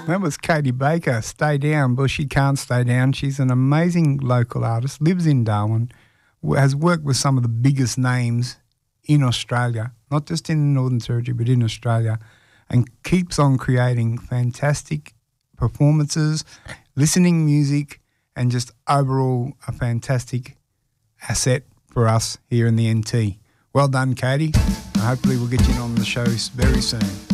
That was Katie Baker, Stay Down, but she can't stay down. She's an amazing local artist, lives in Darwin, has worked with some of the biggest names in Australia, not just in the Northern Territory, but in Australia, and keeps on creating fantastic performances, listening music, and just overall a fantastic asset for us here in the NT. Well done, Katie. Hopefully we'll get you on the show very soon.